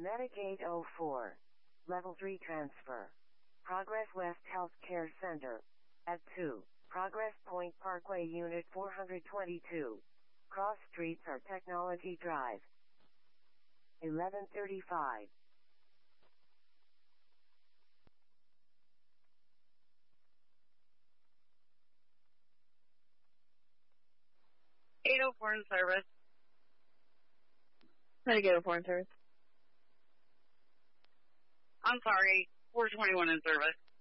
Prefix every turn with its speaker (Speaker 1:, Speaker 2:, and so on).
Speaker 1: Medicaid 04. Level 3 transfer. Progress West Healthcare Center. At 2. Progress Point Parkway Unit 422. Cross Streets or Technology Drive. 11:35.
Speaker 2: .804 in service.
Speaker 3: Medicaid 04 in service.
Speaker 2: I'm sorry, 421 in service.